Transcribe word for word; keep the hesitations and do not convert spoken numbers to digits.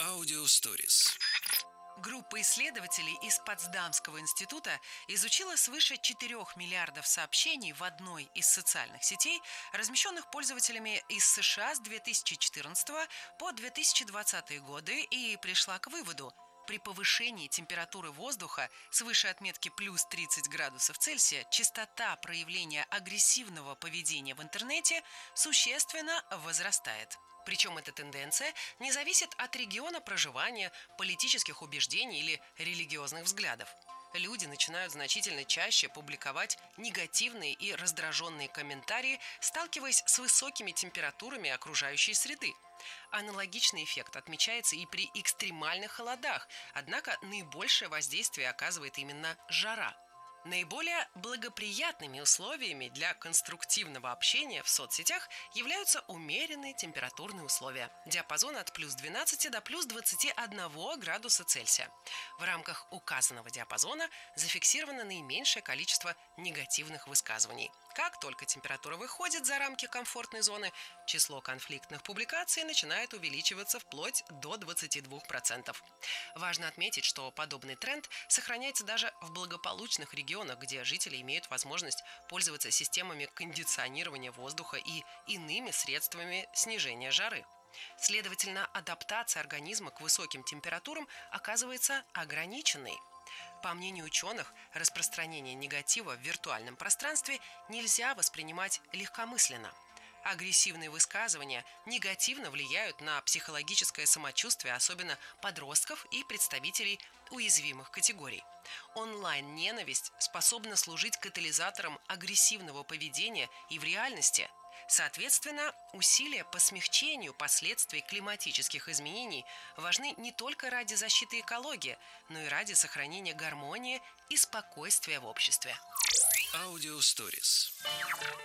Аудио Stories. Группа исследователей из Потсдамского института изучила свыше четырёх миллиардов сообщений в одной из социальных сетей, размещенных пользователями из США с две тысячи четырнадцатого по две тысячи двадцатый годы, и пришла к выводу: при повышении температуры воздуха свыше отметки плюс тридцать градусов Цельсия частота проявления агрессивного поведения в интернете существенно возрастает. Причем эта тенденция не зависит от региона проживания, политических убеждений или религиозных взглядов. Люди начинают значительно чаще публиковать негативные и раздраженные комментарии, сталкиваясь с высокими температурами окружающей среды. Аналогичный эффект отмечается и при экстремальных холодах, однако наибольшее воздействие оказывает именно жара. Наиболее благоприятными условиями для конструктивного общения в соцсетях являются умеренные температурные условия. Диапазон от плюс двенадцати до плюс двадцати одного градуса Цельсия. В рамках указанного диапазона зафиксировано наименьшее количество негативных высказываний. Как только температура выходит за рамки комфортной зоны, число конфликтных публикаций начинает увеличиваться вплоть до двадцати двух процентов. Важно отметить, что подобный тренд сохраняется даже в благополучных регионах, где жители имеют возможность пользоваться системами кондиционирования воздуха и иными средствами снижения жары. Следовательно, адаптация организма к высоким температурам оказывается ограниченной. По мнению ученых, распространение негатива в виртуальном пространстве нельзя воспринимать легкомысленно. Агрессивные высказывания негативно влияют на психологическое самочувствие, особенно подростков и представителей уязвимых категорий. Онлайн-ненависть способна служить катализатором агрессивного поведения и в реальности. Соответственно, усилия по смягчению последствий климатических изменений важны не только ради защиты экологии, но и ради сохранения гармонии и спокойствия в обществе. Аудио Stories.